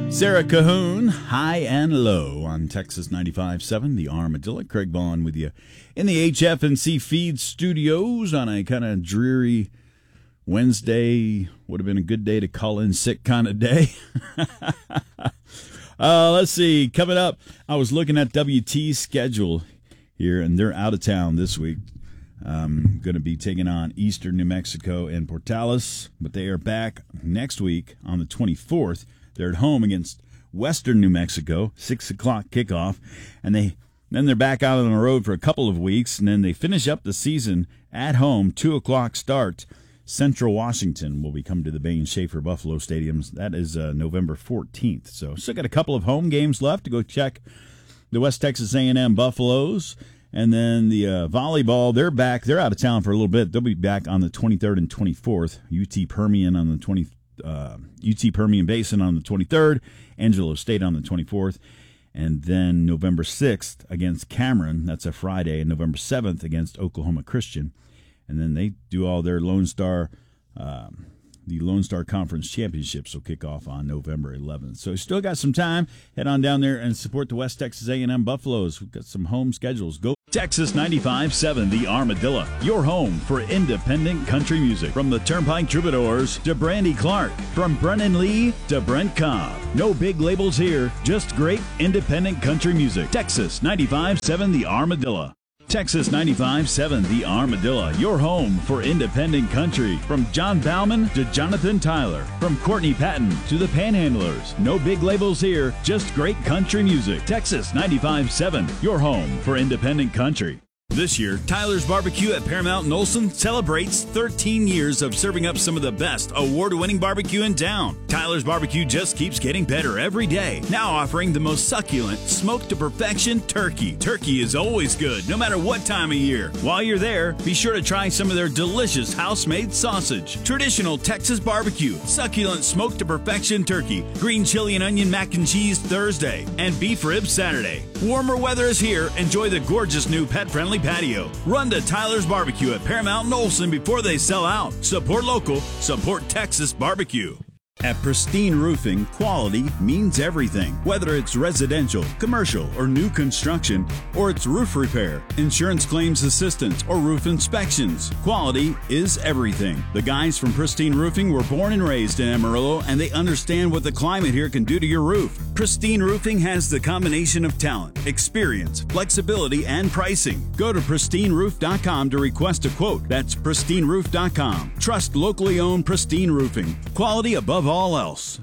Sarah Cahoon, High and Low on Texas 95.7, the Armadillo. Craig Vaughn with you in the HF&C Feed Studios on a kind of dreary Wednesday. Would have been a good day to call in sick kind of day. Let's see. Coming up, I was looking at WT's schedule here, and they're out of town this week. Going to be taking on Eastern New Mexico and Portales, but they are back next week on the 24th. They're at home against Western New Mexico, 6 o'clock kickoff, and then they're back out on the road for a couple of weeks, and then they finish up the season at home, 2 o'clock start. Central Washington will be coming to the Bain Schaefer Buffalo Stadiums. That is November 14th. So still got a couple of home games left to go check the West Texas A&M Buffaloes. And then the volleyball, they're back. They're out of town for a little bit. They'll be back on the 23rd and 24th. UT Permian on the 20th. UT Permian Basin on the 23rd, Angelo State on the 24th, and then November 6th against Cameron, that's a Friday, and November 7th against Oklahoma Christian. And then they do all their Lone Star, the Lone Star Conference Championships will kick off on November 11th. So you still got some time. Head on down there and support the West Texas A&M Buffaloes. We've got some home schedules. Go Texas 95.7, the Armadillo, your home for independent country music. From the Turnpike Troubadours to Brandy Clark, from Brennan Lee to Brent Cobb. No big labels here, just great independent country music. Texas 95.7, the Armadillo. Texas 95.7, the Armadillo, your home for independent country. From John Bauman to Jonathan Tyler, from Courtney Patton to the Panhandlers. No big labels here, just great country music. Texas 95.7, your home for independent country. This year, Tyler's Barbecue at Paramount and Olson celebrates 13 years of serving up some of the best award-winning barbecue in town. Tyler's Barbecue just keeps getting better every day. Now offering the most succulent, smoked-to-perfection turkey. Turkey is always good, no matter what time of year. While you're there, be sure to try some of their delicious house-made sausage. Traditional Texas barbecue, succulent smoked-to-perfection turkey, green chili and onion mac and cheese Thursday, and beef ribs Saturday. Warmer weather is here. Enjoy the gorgeous new pet-friendly patio. Run to Tyler's Barbecue at Paramount and Olson before they sell out. Support local, support Texas barbecue. At Pristine Roofing, quality means everything. Whether it's residential, commercial, or new construction, or it's roof repair, insurance claims assistance, or roof inspections, quality is everything. The guys from Pristine Roofing were born and raised in Amarillo, and they understand what the climate here can do to your roof. Pristine Roofing has the combination of talent, experience, flexibility, and pricing. Go to pristineroof.com to request a quote. That's pristineroof.com. Trust locally owned Pristine Roofing. Quality above all else.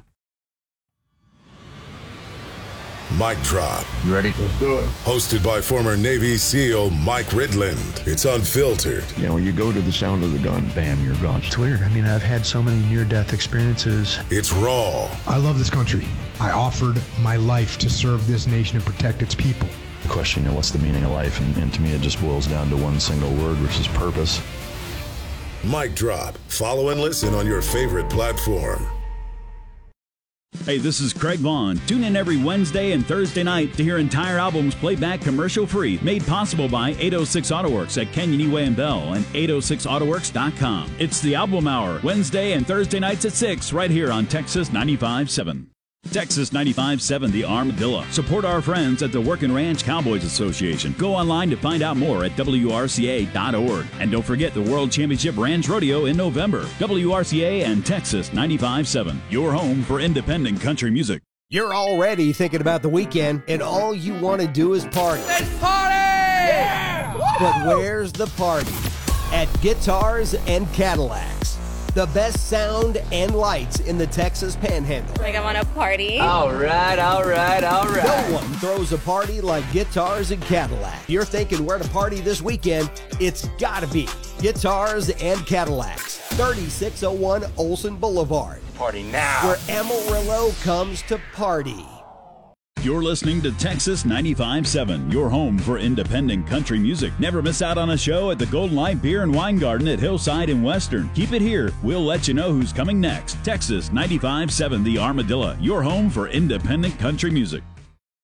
Mic Drop. You ready? Let's do it. Hosted by former Navy SEAL Mike Ridland. It's unfiltered. You know, you go to the sound of the gun, bam, you're gone. It's weird. I mean, I've had so many near-death experiences. It's raw. I love this country. I offered my life to serve this nation and protect its people. The question, you know, what's the meaning of life? And to me, it just boils down to one single word, which is purpose. Mic Drop. Follow and listen on your favorite platform. Hey, this is Craig Vaughn. Tune in every Wednesday and Thursday night to hear entire albums played back commercial-free, made possible by 806 AutoWorks at Canyon Way and Bell and 806autoworks.com. It's the Album Hour, Wednesday and Thursday nights at 6, right here on Texas 95.7. Texas 95.7, the Armadillo. Support our friends at the Workin' Ranch Cowboys Association. Go online to find out more at WRCA.org. And don't forget the World Championship Ranch Rodeo in November. WRCA and Texas 95.7, your home for independent country music. You're already thinking about the weekend, and all you want to do is party. Let's party! Yeah! But where's the party? At Guitars and Cadillacs. The best sound and lights in the Texas Panhandle. Like I want to party. All right. No one throws a party like Guitars and Cadillac. You're thinking where to party this weekend? It's gotta be Guitars and Cadillacs, 3601 Olson Boulevard. Party now. Where Amarillo comes to party. You're listening to Texas 95.7, your home for independent country music. Never miss out on a show at the Golden Light Beer and Wine Garden at Hillside and Western. Keep it here. We'll let you know who's coming next. Texas 95.7, the Armadillo, your home for independent country music.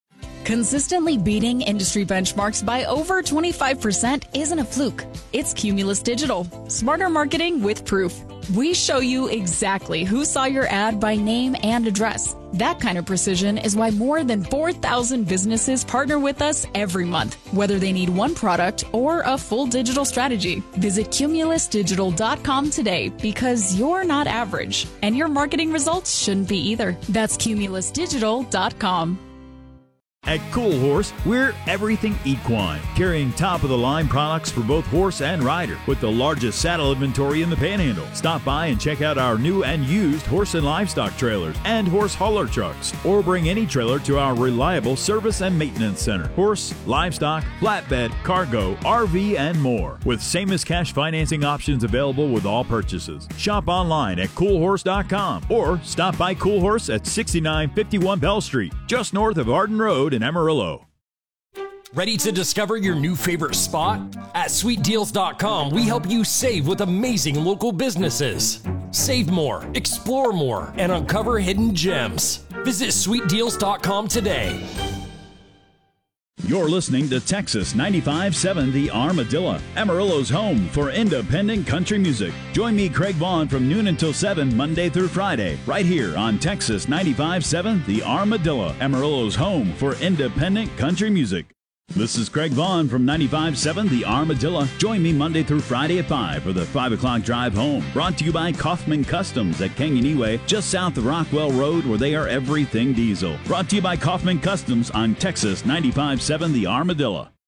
Consistently beating industry benchmarks by over 25% isn't a fluke. It's Cumulus Digital. Smarter marketing with proof. We show you exactly who saw your ad by name and address. That kind of precision is why more than 4,000 businesses partner with us every month, whether they need one product or a full digital strategy. Visit cumulusdigital.com today because you're not average, and your marketing results shouldn't be either. That's cumulusdigital.com. At Cool Horse, we're everything equine, carrying top-of-the-line products for both horse and rider, with the largest saddle inventory in the Panhandle. Stop by and check out our new and used horse and livestock trailers and horse hauler trucks, or bring any trailer to our reliable service and maintenance center. Horse, livestock, flatbed, cargo, RV, and more, with same-as-cash financing options available with all purchases. Shop online at coolhorse.com or stop by Cool Horse at 6951 Bell Street, just north of Arden Road in Amarillo. Ready to discover your new favorite spot? At sweetdeals.com, we help you save with amazing local businesses. Save more, explore more, and uncover hidden gems. Visit sweetdeals.com today. You're listening to Texas 95.7 The Armadillo, Amarillo's home for independent country music. Join me, Craig Vaughn, from noon until 7, Monday through Friday, right here on Texas 95.7 The Armadillo, Amarillo's home for independent country music. This is Craig Vaughn from 95.7 The Armadillo. Join me Monday through Friday at 5 for the 5 o'clock drive home. Brought to you by Kaufman Customs at Kanganiwe, just south of Rockwell Road, where they are everything diesel. Brought to you by Kaufman Customs on Texas 95.7 The Armadillo.